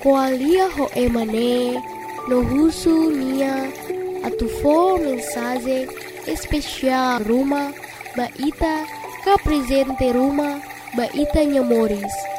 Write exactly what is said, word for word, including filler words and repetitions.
koalia ho emane no husu nia atufo mensagem especial Ruma baita ka presente Ruma baita nyamores